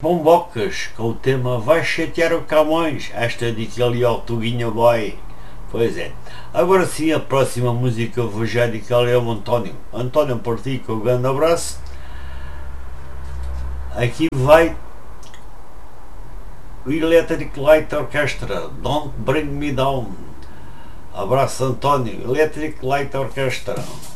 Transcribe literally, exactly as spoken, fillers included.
Pombocas, com o tema Vai Chatear o Camões, esta diz ali ao Tuguinha Boy. Pois é. Agora sim, a próxima música eu vou já dedicar ali ao António. António, por ti, com um grande abraço. Aqui vai o Electric Light Orchestra, Don't Bring Me Down. Abraço, António, Electric Light Orchestra.